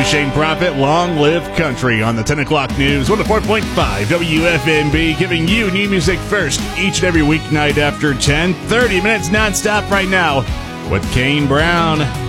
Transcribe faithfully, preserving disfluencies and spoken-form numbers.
Shane Prophet, Long Live Country on the ten o'clock news. one oh four point five W F M B, giving you new music first each and every weeknight after ten. thirty minutes nonstop right now with Kane Brown.